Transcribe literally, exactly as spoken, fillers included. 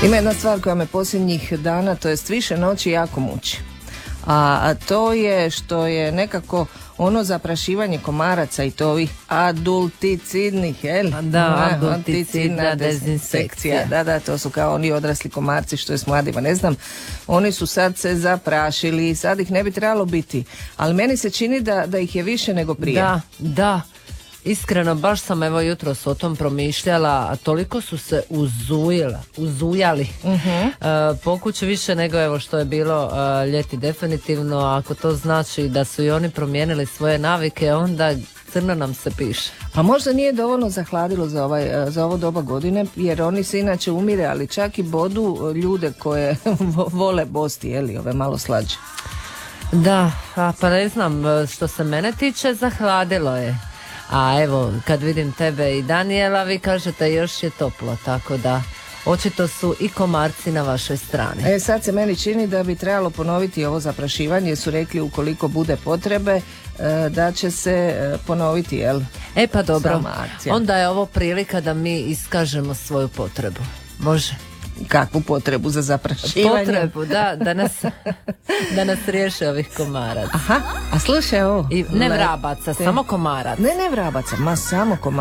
Ima jedna stvar koja me posljednjih dana, to jest više noći, jako muči. A, a to je što je nekako ono zaprašivanje komaraca i to ovih adulticidnih, jel? Da, adulticidna dezinsekcija. Da, da, to su kao oni odrasli komarci što je s mladima. Ne znam, oni su sad se zaprašili i sad ih ne bi trebalo biti. Ali meni se čini da, da ih je više nego prije. Da, da. Iskreno, baš sam evo jutros o tom promišljala, a toliko su se uzujila, uzujali uh-huh. uh, po kući više nego evo što je bilo uh, ljeti definitivno. Ako to znači da su i oni promijenili svoje navike, onda crno nam se piše. Pa možda nije dovoljno zahladilo za, ovaj, za ovo doba godine, jer oni se inače umire, ali čak i bodu ljude koje vole bosti, jeli, ove malo slađe. Da, a pa ne znam, što se mene tiče, zahladilo je. A evo, kad vidim tebe i Danijela, vi kažete još je toplo, tako da očito su i komarci na vašoj strani. E, sad se meni čini da bi trebalo ponoviti ovo zaprašivanje, jer su rekli ukoliko bude potrebe da će se ponoviti, jel? E pa dobro, onda je ovo prilika da mi iskažemo svoju potrebu. Može? Kakvu potrebu za zaprašivanje? Potrebu, da, da nas, da nas riješe ovih komaraca. Aha, a slušaj ovo. I ne vrabaca, samo komaraca. Ne, ne vrabaca, ma samo komaraca.